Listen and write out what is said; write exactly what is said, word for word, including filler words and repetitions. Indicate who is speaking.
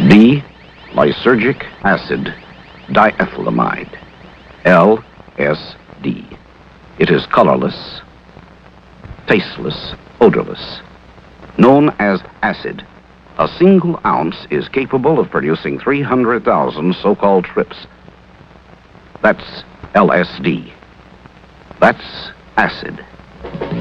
Speaker 1: D. Lysergic acid diethylamide, L S D. It is colorless, tasteless, odorless. Known as acid, a single ounce is capable of producing three hundred thousand so-called trips. That's L S D. That's acid.